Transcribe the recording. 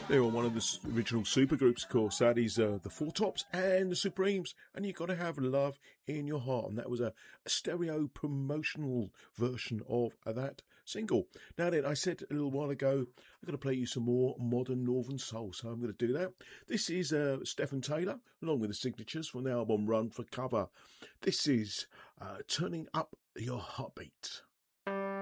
They were one of the original supergroups, of course. That is the Four Tops and the Supremes. And you got to have love in your heart. And that was a stereo promotional version of that single. Now then, I said a little while ago, I'm going to play you some more modern Northern Soul. So I'm going to do that. This is Stephen Taylor, along with the signatures from the album Run for Cover. This is Turning Up Your Heartbeat.